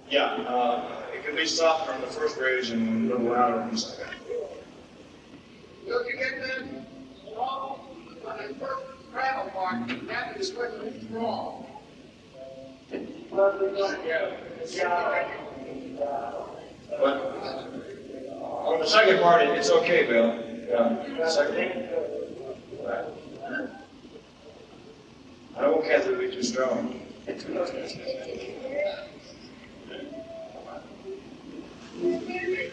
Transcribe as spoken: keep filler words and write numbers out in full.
Yeah, uh, it can be softer on the first bridge and a little louder on the second. Look, you get that wrong on the first travel part, that is what is wrong. Yeah. Yeah. But on the second part, it- it's okay, Bill. Yeah, the second. Right. I don't want Kathy to be too strong. Thank you.